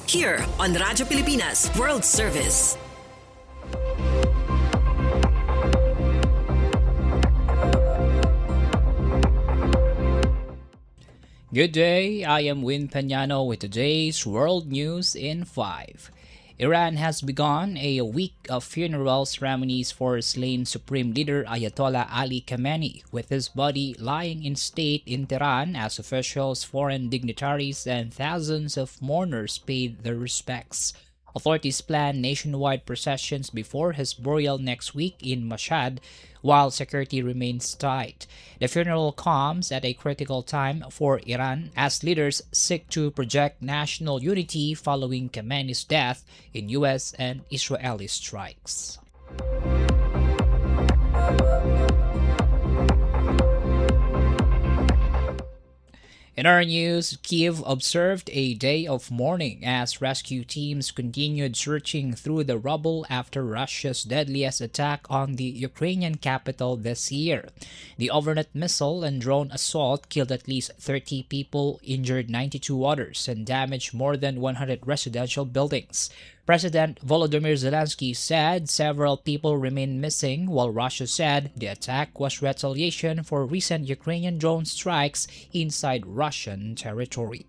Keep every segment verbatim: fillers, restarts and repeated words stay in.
here on Radyo Pilipinas World Service. Good day, I am Win Peñano with today's World News in five. Iran has begun a week of funeral ceremonies for slain Supreme Leader Ayatollah Ali Khamenei, with his body lying in state in Tehran as officials, foreign dignitaries, and thousands of mourners paid their respects. Authorities plan nationwide processions before his burial next week in Mashhad, while security remains tight. The funeral comes at a critical time for Iran as leaders seek to project national unity following Khamenei's death in U S and Israeli strikes. In our news, Kyiv observed a day of mourning as rescue teams continued searching through the rubble after Russia's deadliest attack on the Ukrainian capital this year. The overnight missile and drone assault killed at least thirty people, injured ninety-two others, and damaged more than one hundred residential buildings. President Volodymyr Zelensky said several people remain missing, while Russia said the attack was retaliation for recent Ukrainian drone strikes inside Russian territory.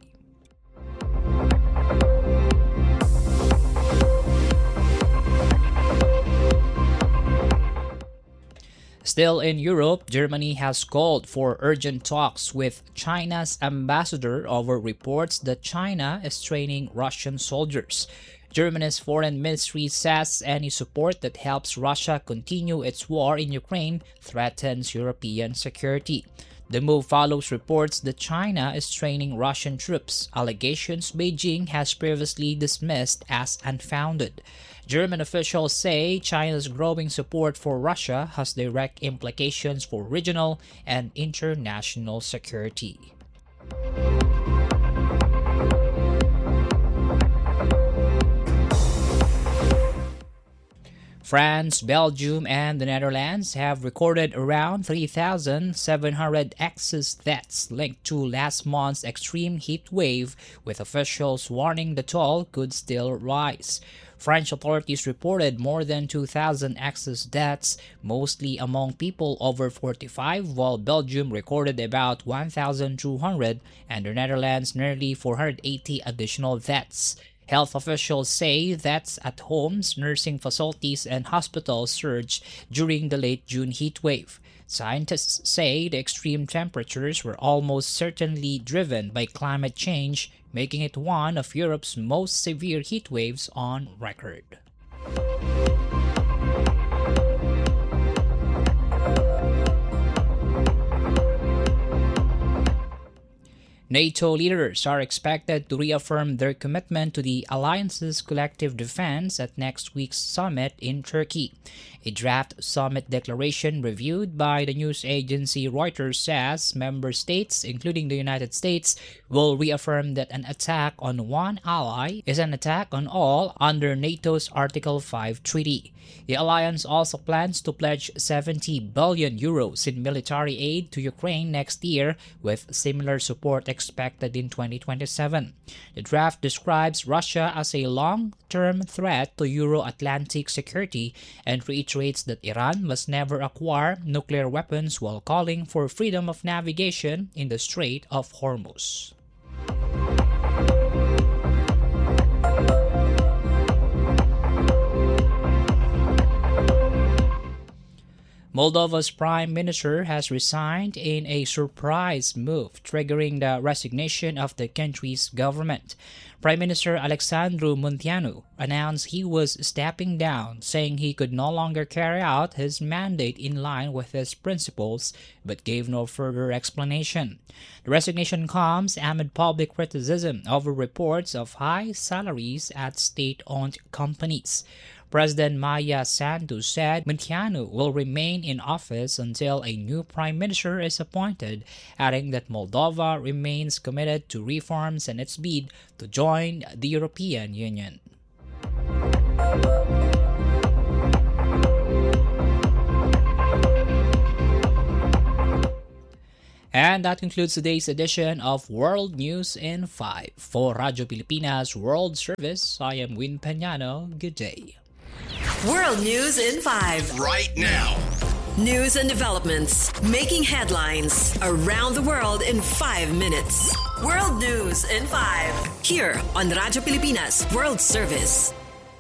Still in Europe, Germany has called for urgent talks with China's ambassador over reports that China is training Russian soldiers. Germany's foreign ministry says any support that helps Russia continue its war in Ukraine threatens European security. The move follows reports that China is training Russian troops, allegations Beijing has previously dismissed as unfounded. German officials say China's growing support for Russia has direct implications for regional and international security. France, Belgium, and the Netherlands have recorded around three thousand seven hundred excess deaths linked to last month's extreme heat wave, with officials warning the toll could still rise. French authorities reported more than two thousand excess deaths, mostly among people over forty-five, while Belgium recorded about one thousand two hundred and the Netherlands nearly four hundred eighty additional deaths. Health officials say deaths at homes, nursing facilities, and hospitals surged during the late June heat wave. Scientists say the extreme temperatures were almost certainly driven by climate change, making it one of Europe's most severe heat waves on record. NATO leaders are expected to reaffirm their commitment to the alliance's collective defense at next week's summit in Turkey. A draft summit declaration reviewed by the news agency Reuters says member states, including the United States, will reaffirm that an attack on one ally is an attack on all under NATO's Article five treaty. The alliance also plans to pledge seventy billion euros in military aid to Ukraine next year, with similar support expected in twenty twenty-seven. The draft describes Russia as a long-term threat to Euro-Atlantic security and reiterates that Iran must never acquire nuclear weapons, while calling for freedom of navigation in the Strait of Hormuz. Moldova's prime minister has resigned in a surprise move, triggering the resignation of the country's government. Prime Minister Alexandru Munteanu announced he was stepping down, saying he could no longer carry out his mandate in line with his principles, but gave no further explanation. The resignation comes amid public criticism over reports of high salaries at state-owned companies. President Maya Sandu said Munteanu will remain in office until a new prime minister is appointed, adding that Moldova remains committed to reforms and its bid to join the European Union. And that concludes today's edition of World News in five. For Radyo Pilipinas World Service, I am Win Peñano. Good day. World News in five. Right now. News and developments making headlines around the world in five minutes. World News in five. Here on Radyo Pilipinas World Service.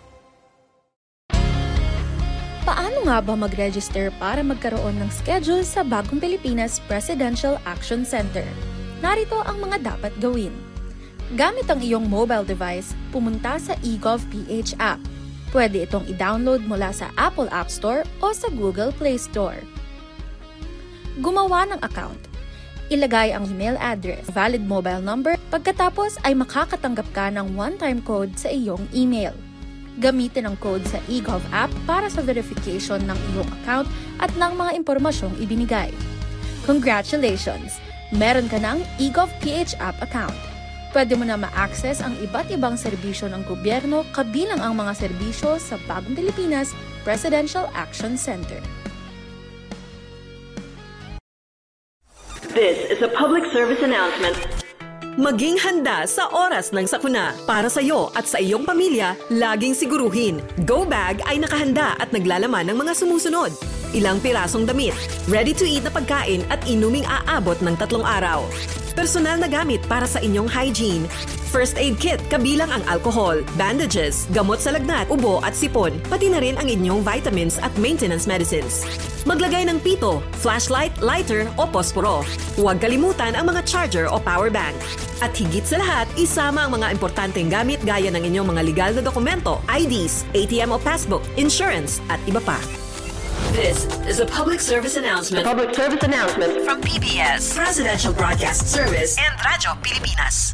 Paano nga ba mag-register para magkaroon ng schedule sa Bagong Pilipinas Presidential Action Center? Narito ang mga dapat gawin. Gamit ang iyong mobile device, pumunta sa eGovPH app. Pwede itong i-download mula sa Apple App Store o sa Google Play Store. Gumawa ng account. Ilagay ang email address, valid mobile number, pagkatapos ay makakatanggap ka ng one-time code sa iyong email. Gamitin ang code sa eGov app para sa verification ng iyong account at ng mga impormasyong ibinigay. Congratulations! Meron ka ng eGovPH app account. Pwede mo na ma-access ang iba't ibang serbisyo ng gobyerno kabilang ang mga serbisyo sa Bagong Pilipinas Presidential Action Center. This is a public service announcement. Maging handa sa oras ng sakuna. Para sa iyo at sa iyong pamilya, laging siguruhin. Go Bag ay nakahanda at naglalaman ng mga sumusunod. Ilang pirasong damit, ready-to-eat na pagkain at inuming aabot ng tatlong araw. Personal na gamit para sa inyong hygiene. First aid kit kabilang ang alcohol, bandages, gamot sa lagnat, ubo at sipon, pati na rin ang inyong vitamins at maintenance medicines. Maglagay ng pito, flashlight, lighter o posporo. Huwag kalimutan ang mga charger o power bank. At higit sa lahat, isama ang mga importanteng gamit gaya ng inyong mga legal na dokumento, I Ds, A T M o passbook, insurance at iba pa. This is a public service announcement. A public service announcement from P B S, Presidential Broadcast Service, and Radyo Pilipinas.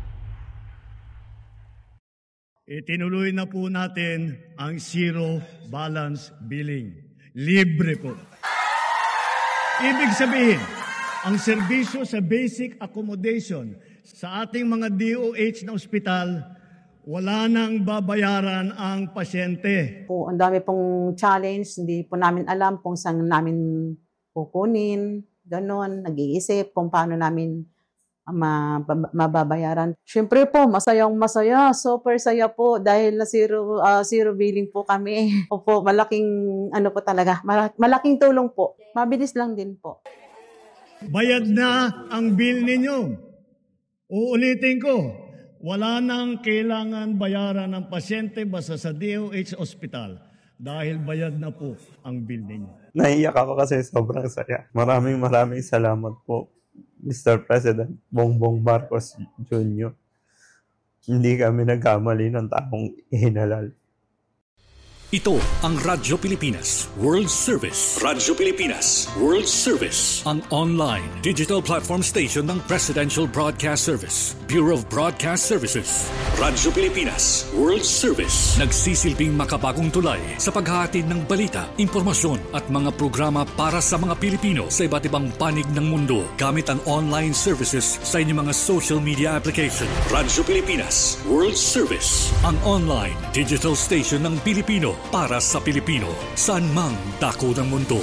Itinuloy na po natin ang zero balance billing. Libre po. Ibig sabihin, ang serbisyo sa basic accommodation sa ating mga D O H na ospital, wala nang babayaran ang pasyente. Po, ang dami pong challenge, hindi po namin alam kung saan namin kukunin, ganon, nag-iisip kung paano namin mababayaran. Siyempre po, masayang masaya, super saya po dahil na zero, uh, zero billing po kami. Opo, malaking, ano po talaga, malaking tulong po. Mabilis lang din po. Bayad na ang bill ninyo. Uulitin ko, wala nang kailangan bayaran ng pasyente basta sa D O H Hospital dahil bayad na po ang bill ninyo. Naiyak ako kasi sobrang saya. Maraming maraming salamat po, Mister President Bongbong Marcos Junior Hindi kami nagkamali ng taong ihinalal. Ito ang Radyo Pilipinas World Service. Radyo Pilipinas World Service. Ang online digital platform station ng Presidential Broadcast Service, Bureau of Broadcast Services. Radyo Pilipinas World Service. Nagsisilbing makabagong tulay sa paghahatid ng balita, impormasyon at mga programa para sa mga Pilipino sa iba't ibang panig ng mundo gamit ang online services sa inyong mga social media application. Radyo Pilipinas World Service. Ang online digital station ng Pilipino para sa Pilipino, saan mang dako ng mundo.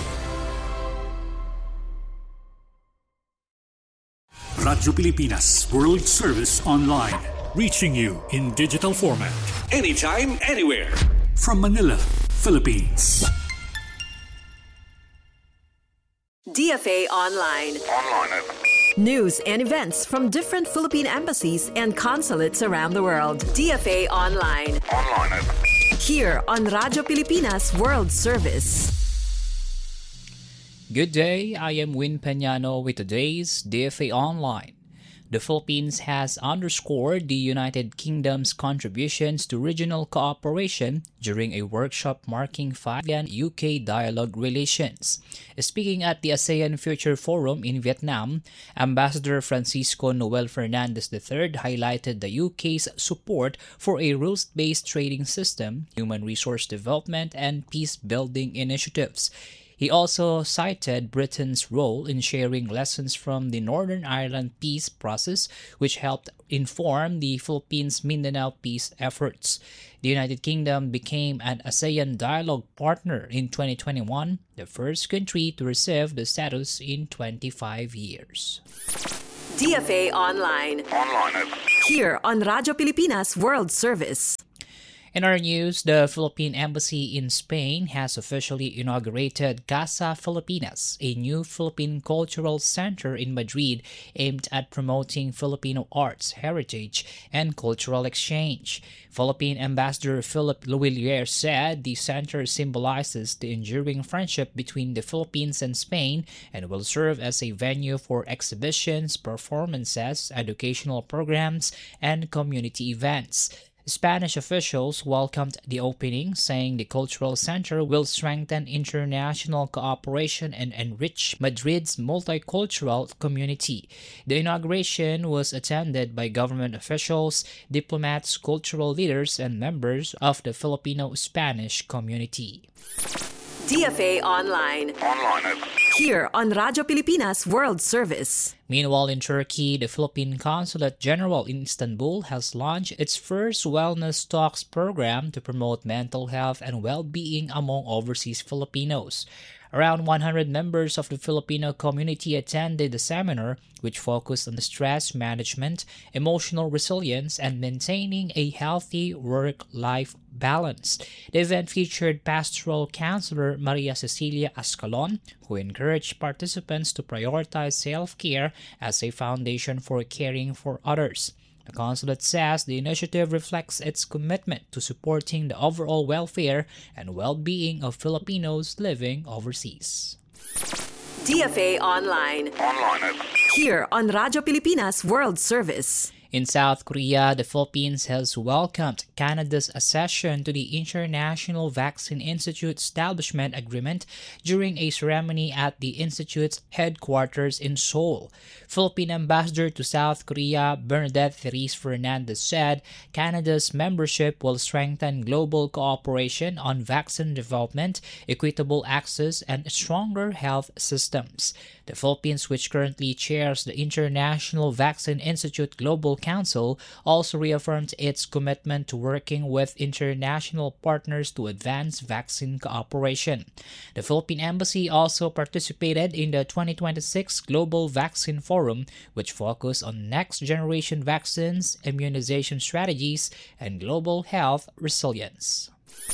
Radyo Pilipinas World Service Online, reaching you in digital format, anytime, anywhere, from Manila, Philippines. D F A Online. Online. News and events from different Philippine embassies and consulates around the world. D F A Online. Online. Here on Radyo Pilipinas World Service. Good day, I am Win Peñano with today's D F A Online. The Philippines has underscored the United Kingdom's contributions to regional cooperation during a workshop marking five years U K dialogue relations. Speaking at the ASEAN Future Forum in Vietnam, Ambassador Francisco Noel Fernandez the third highlighted the U K's support for a rules-based trading system, human resource development, and peace-building initiatives. He also cited Britain's role in sharing lessons from the Northern Ireland peace process, which helped inform the Philippines Mindanao peace efforts. The United Kingdom became an ASEAN dialogue partner in twenty twenty-one, the first country to receive the status in twenty-five years. D F A Online. Online. Here on Radyo Pilipinas World Service. In our news, the Philippine Embassy in Spain has officially inaugurated Casa Filipinas, a new Philippine cultural center in Madrid aimed at promoting Filipino arts, heritage, and cultural exchange. Philippine Ambassador Philip Luillier said the center symbolizes the enduring friendship between the Philippines and Spain and will serve as a venue for exhibitions, performances, educational programs, and community events. Spanish officials welcomed the opening, saying the cultural center will strengthen international cooperation and enrich Madrid's multicultural community. The inauguration was attended by government officials, diplomats, cultural leaders, and members of the Filipino-Spanish community. D F A Online. Online. Here on Radyo Pilipinas World Service. Meanwhile, in Turkey, the Philippine Consulate General in Istanbul has launched its first wellness talks program to promote mental health and well-being among overseas Filipinos. Around one hundred members of the Filipino community attended the seminar, which focused on stress management, emotional resilience, and maintaining a healthy work-life balance. The event featured pastoral counselor Maria Cecilia Ascalon, who encouraged participants to prioritize self-care as a foundation for caring for others. The consulate says the initiative reflects its commitment to supporting the overall welfare and well-being of Filipinos living overseas. D F A Online. Online. Here on Radyo Pilipinas World Service. In South Korea, the Philippines has welcomed Canada's accession to the International Vaccine Institute Establishment Agreement during a ceremony at the Institute's headquarters in Seoul. Philippine Ambassador to South Korea, Bernadette Therese Fernandez, said Canada's membership will strengthen global cooperation on vaccine development, equitable access, and stronger health systems. The Philippines, which currently chairs the International Vaccine Institute Global Council, also reaffirmed its commitment to working with international partners to advance vaccine cooperation. The Philippine Embassy also participated in the twenty twenty-six Global Vaccine Forum, which focused on next-generation vaccines, immunization strategies, and global health resilience.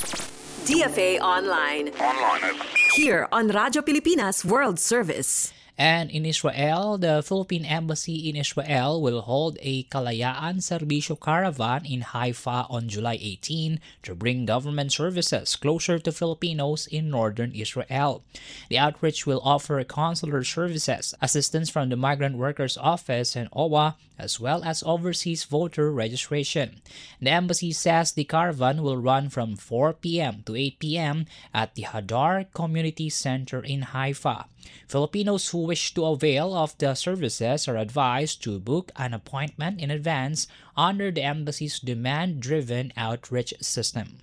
D F A Online. Online. Here on Radyo Pilipinas World Service. And in Israel, the Philippine Embassy in Israel will hold a Kalayaan Serbisyo Caravan in Haifa on July eighteenth to bring government services closer to Filipinos in northern Israel. The outreach will offer consular services, assistance from the Migrant Workers Office and O W A, as well as overseas voter registration. The embassy says the caravan will run from four p.m. to eight p.m. at the Hadar Community Center in Haifa. Filipinos who wish to avail of the services are advised to book an appointment in advance under the embassy's demand-driven outreach system.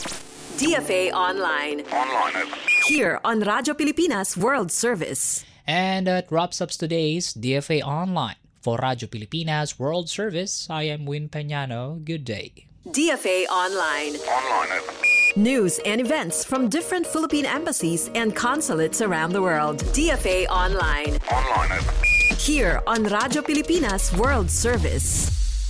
D F A Online. Online. Here on Radyo Pilipinas World Service. And that wraps up today's D F A Online. For Radyo Pilipinas World Service, I am Win Peñano. Good day. D F A Online. Online. News and events from different Philippine embassies and consulates around the world. D F A Online. Online. Here on Radyo Pilipinas World Service.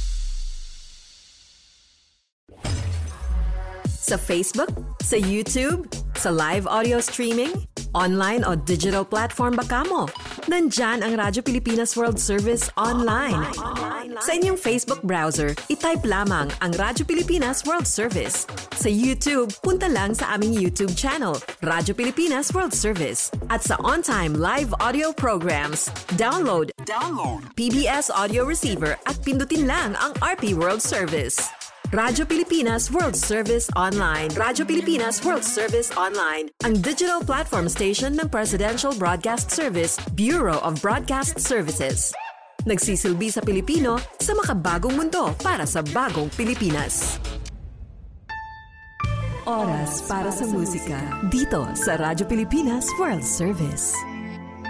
Sa Facebook, sa YouTube, sa live audio streaming, online o digital platform ba kamo? Nandyan ang Radyo Pilipinas World Service online. Sa inyong Facebook browser, itype lamang ang Radyo Pilipinas World Service. Sa YouTube, punta lang sa aming YouTube channel, Radyo Pilipinas World Service. At sa on-time live audio programs, download, download P B S Audio Receiver at pindutin lang ang R P World Service. Radyo Pilipinas World Service Online. Radyo Pilipinas World Service Online, ang digital platform station ng Presidential Broadcast Service, Bureau of Broadcast Services. Nagsisilbi sa Pilipino sa makabagong mundo para sa bagong Pilipinas. Oras para sa musika dito sa Radyo Pilipinas World Service.